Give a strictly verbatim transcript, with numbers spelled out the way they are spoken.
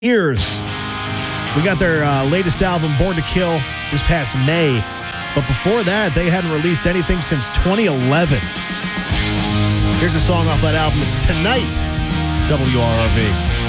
Ears. We got their uh, latest album, Born to Kill, this past May. But before that, they hadn't released anything since twenty eleven. Here's a song off that album. It's Tonight, W R R V.